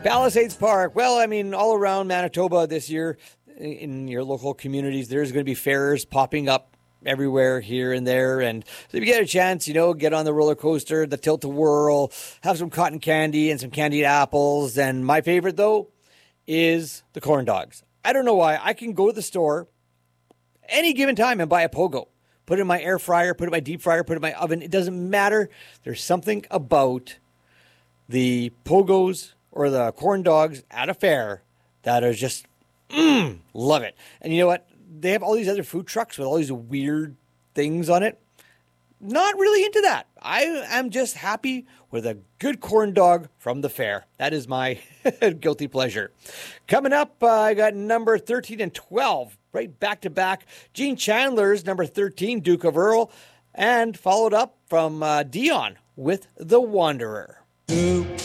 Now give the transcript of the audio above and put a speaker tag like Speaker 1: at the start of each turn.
Speaker 1: Palisades Park. Well, I mean, all around Manitoba this year, in your local communities, there's going to be fairs popping up everywhere here and there. And so if you get a chance, get on the roller coaster, the tilt-a-whirl, have some cotton candy and some candied apples. And my favorite, though, is the corn dogs. I don't know why. I can go to the store any given time and buy a pogo. Put it in my air fryer, put it in my deep fryer, put it in my oven. It doesn't matter. There's something about the pogos or the corn dogs at a fair that are just, love it. And you know what? They have all these other food trucks with all these weird things on it. Not really into that. I am just happy with a good corn dog from the fair. That is my guilty pleasure. Coming up, I got number 13 and 12, right back to back. Gene Chandler's number 13, Duke of Earl, and followed up from Dion with The Wanderer.